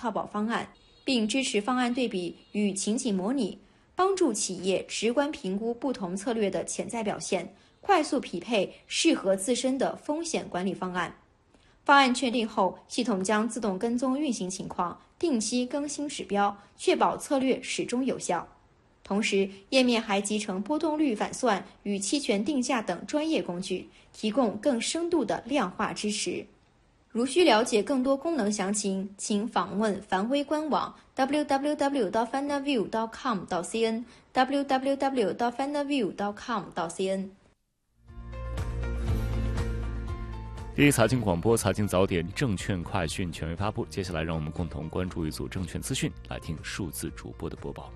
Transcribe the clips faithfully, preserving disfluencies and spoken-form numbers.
套保方案，并支持方案对比与情景模拟，帮助企业直观评估不同策略的潜在表现，快速匹配适合自身的风险管理方案。方案确定后，系统将自动跟踪运行情况，定期更新指标，确保策略始终有效。同时，页面还集成波动率反算与期权定价等专业工具，提供更深度的量化支持。如需了解更多功能详情，请访问凡辉官网 double-u double-u double-u 点 fanaview 点 com 点 cn double-u double-u double-u 点 fanaview 点 com 点 cn。 第一财经广播财经早点证券快讯权威发布，接下来让我们共同关注一组证券资讯，来听数字主播的播报。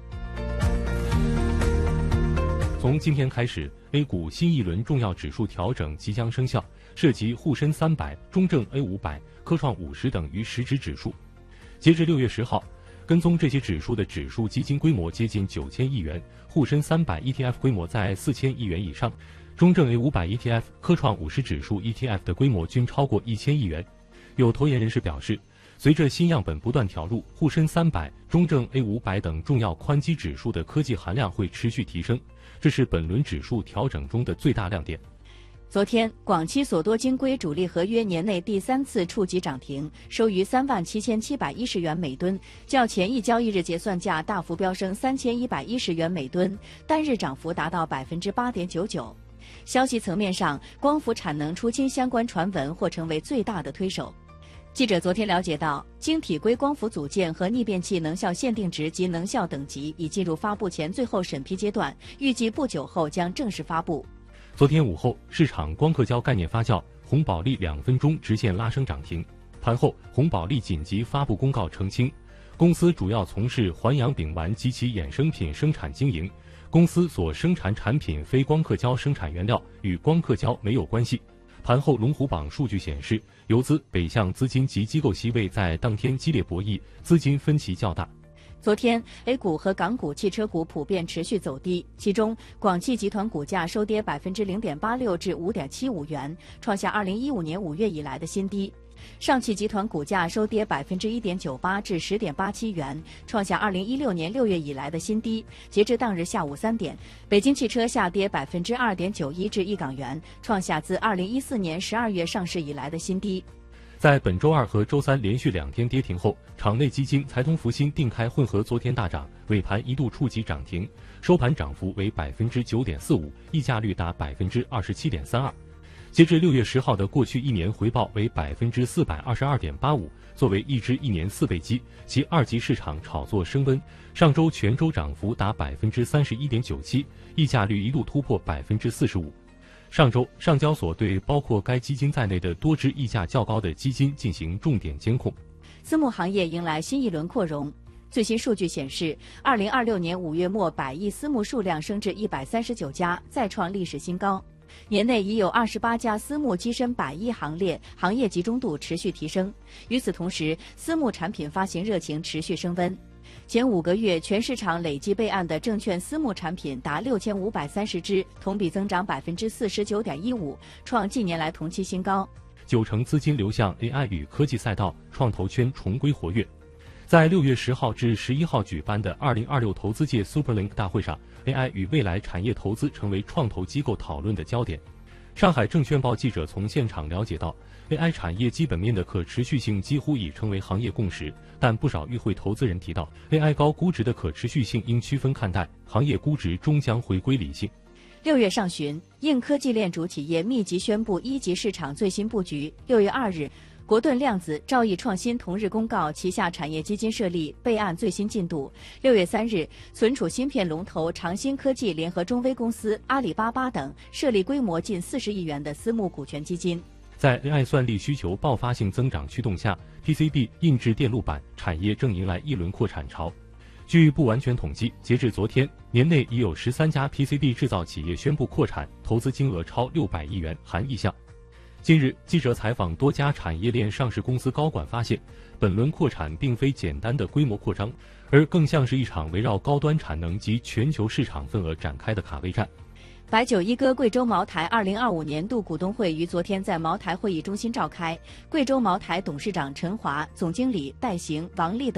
从今天开始 ，A 股新一轮重要指数调整即将生效，涉及沪深三百、中证 A 五百、科创五十等逾十只指数。截至六月十号，跟踪这些指数的指数基金规模接近九千亿元，沪深三百 E T F 规模在四千亿元以上。中证 A 五百 E T F、科创五十指数 E T F 的规模均超过一千亿元。有投研人士表示，随着新样本不断调入，沪深三百、中证 A 五百等重要宽基指数的科技含量会持续提升，这是本轮指数调整中的最大亮点。 昨天，广期索多晶硅主力合约年内第三次触及涨停，收于三万七千七百一十元每吨，较前一交易日结算价大幅飙升三千一百一十元每吨，单日涨幅达到百分之八点九九。消息层面上，光伏产能出清相关传闻或成为最大的推手。记者昨天了解到，晶体硅光伏组件和逆变器能效限定值及能效等级已进入发布前最后审批阶段，预计不久后将正式发布。 昨天午后，市场光刻胶概念发酵，红宝利两分钟直线拉升涨停。盘后，红宝利紧急发布公告澄清，公司主要从事环氧丙烷及其衍生品生产经营，公司所生产产品非光刻胶生产原料，与光刻胶没有关系。盘后龙虎榜数据显示，游资、北向资金及机构席位在当天激烈博弈，资金分歧较大。 昨天 A 股和港股汽车股普遍持续走低，其中广汽集团股价收跌百分之零点八六至五点七五元，创下二零一五年五月以来的新低。上汽集团股价收跌百分之一点九八至十点八七元，创下二零一六年六月以来的新低。截至当日下午三点，北京汽车下跌百分之二点九一至一港元，创下自二零一四年十二月上市以来的新低。 在本周二和周三连续两天跌停后，场内基金财通福鑫定开混合昨天大涨，尾盘一度触及涨停，收盘涨幅为百分之九点四五，溢价率达百分之二十七点三二。截至六月十号的过去一年回报为百分之四百二十二点八五，作为一只一年四倍基，其二级市场炒作升温。上周全周涨幅达百分之三十一点九七，溢价率一度突破百分之四十五。上周，上交所对包括该基金在内的多只溢价较高的基金进行重点监控。 私募行业迎来新一轮扩容。最新数据显示，二零二六年五月末百亿私募数量升至一百三十九家，再创历史新高。年内已有二十八家私募跻身百亿行列，行业集中度持续提升。与此同时，私募产品发行热情持续升温。前五个月，全市场累计备案的证券私募产品达六千五百三十只，同比增长百分之四十九点一五，创近年来同期新高。 九成资金流向 A I 与科技赛道，创投圈重归活跃。在六月十号至十一号举办的二零二六投资界 Superlink 大会上 ，A I 与未来产业投资成为创投机构讨论的焦点。上海证券报记者从现场了解到 ，A I 产业基本面的可持续性几乎已成为行业共识，但不少与会投资人提到 ，A I 高估值的可持续性应区分看待，行业估值终将回归理性。 六月上旬，硬科技链主企业密集宣布一级市场最新布局。六月二日。国盾量子、兆易创新同日公告旗下产业基金设立备案最新进度。六月三日，存储芯片龙头长兴科技联合中微公司、阿里巴巴等设立规模近四十亿元的私募股权基金。 在 A I 算力需求爆发性增长驱动下 ，P C B 硬质电路板产业正迎来一轮扩产潮。据不完全统计，截至昨天，年内已有十三家 P C B 制造企业宣布扩产，投资金额超六百亿元，含意向。近日，记者采访多家产业链上市公司高管，发现，本轮扩产并非简单的规模扩张，而更像是一场围绕高端产能及全球市场份额展开的卡位战。 白酒一哥贵州茅台二零二五年度股东会于昨天在茅台会议中心召开，贵州茅台董事长陈华、总经理戴行、王丽等